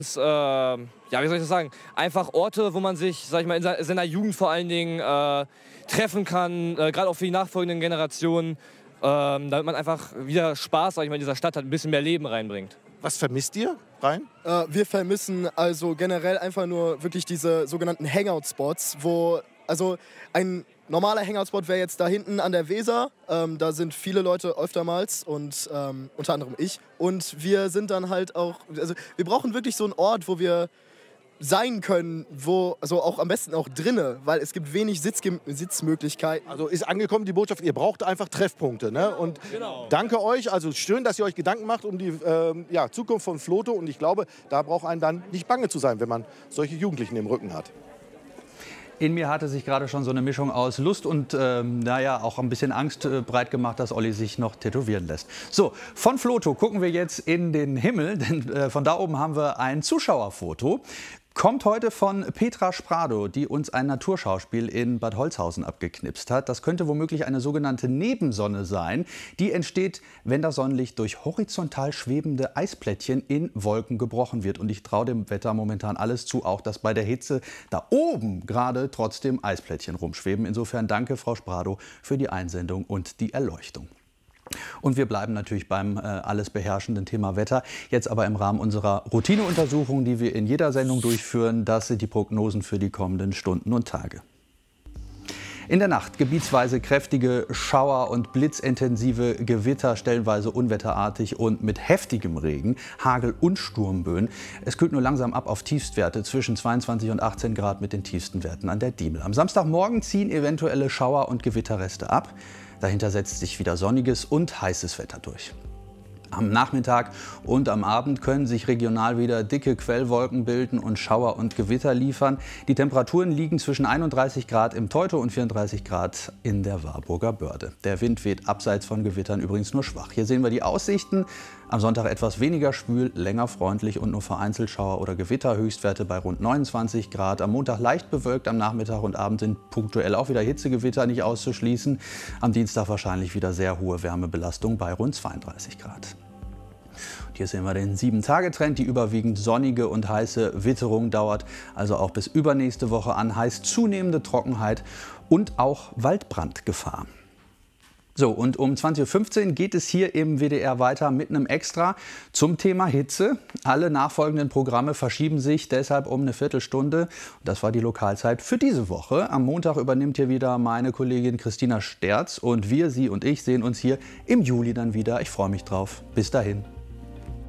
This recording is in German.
Ja, wie soll ich das sagen? Einfach Orte, wo man sich, sag ich mal, in seiner Jugend vor allen Dingen treffen kann, gerade auch für die nachfolgenden Generationen, damit man einfach wieder Spaß, sag ich mal, in dieser Stadt hat, ein bisschen mehr Leben reinbringt. Was vermisst ihr, Ryan? Wir vermissen also generell einfach nur wirklich diese sogenannten Hangout-Spots, also ein normaler Hangout-Spot wäre jetzt da hinten an der Weser. Da sind viele Leute öftermals und unter anderem ich. Und wir sind dann halt auch, also wir brauchen wirklich so einen Ort, wo wir sein können, also auch am besten auch drinne, weil es gibt wenig Sitzmöglichkeiten. Also ist angekommen die Botschaft, ihr braucht einfach Treffpunkte. Ne? Und danke euch, also schön, dass ihr euch Gedanken macht um die Zukunft von Floto. Und ich glaube, da braucht einen dann nicht bange zu sein, wenn man solche Jugendlichen im Rücken hat. In mir hatte sich gerade schon so eine Mischung aus Lust und auch ein bisschen Angst breit gemacht, dass Olli sich noch tätowieren lässt. So, von Floto gucken wir jetzt in den Himmel, denn von da oben haben wir ein Zuschauerfoto. Kommt heute von Petra Sprado, die uns ein Naturschauspiel in Bad Holzhausen abgeknipst hat. Das könnte womöglich eine sogenannte Nebensonne sein. Die entsteht, wenn das Sonnenlicht durch horizontal schwebende Eisplättchen in Wolken gebrochen wird. Und ich traue dem Wetter momentan alles zu, auch dass bei der Hitze da oben gerade trotzdem Eisplättchen rumschweben. Insofern danke, Frau Sprado, für die Einsendung und die Erleuchtung. Und wir bleiben natürlich beim alles beherrschenden Thema Wetter. Jetzt aber im Rahmen unserer Routineuntersuchung, die wir in jeder Sendung durchführen. Das sind die Prognosen für die kommenden Stunden und Tage. In der Nacht gebietsweise kräftige Schauer und blitzintensive Gewitter, stellenweise unwetterartig und mit heftigem Regen, Hagel und Sturmböen. Es kühlt nur langsam ab auf Tiefstwerte zwischen 22 und 18 Grad mit den tiefsten Werten an der Diemel. Am Samstagmorgen ziehen eventuelle Schauer- und Gewitterreste ab. Dahinter setzt sich wieder sonniges und heißes Wetter durch. Am Nachmittag und am Abend können sich regional wieder dicke Quellwolken bilden und Schauer und Gewitter liefern. Die Temperaturen liegen zwischen 31 Grad im Teutow und 34 Grad in der Warburger Börde. Der Wind weht abseits von Gewittern übrigens nur schwach. Hier sehen wir die Aussichten. Am Sonntag etwas weniger schwül, länger freundlich und nur vereinzelt Schauer oder Gewitter. Höchstwerte bei rund 29 Grad. Am Montag leicht bewölkt, am Nachmittag und Abend sind punktuell auch wieder Hitzegewitter nicht auszuschließen. Am Dienstag wahrscheinlich wieder sehr hohe Wärmebelastung bei rund 32 Grad. Hier sehen wir den 7-Tage-Trend. Die überwiegend sonnige und heiße Witterung dauert also auch bis übernächste Woche an. Heißt zunehmende Trockenheit und auch Waldbrandgefahr. So, und um 20:15 Uhr geht es hier im WDR weiter mit einem Extra zum Thema Hitze. Alle nachfolgenden Programme verschieben sich deshalb um eine Viertelstunde. Das war die Lokalzeit für diese Woche. Am Montag übernimmt hier wieder meine Kollegin Christina Sterz und wir, Sie und ich, sehen uns hier im Juli dann wieder. Ich freue mich drauf. Bis dahin.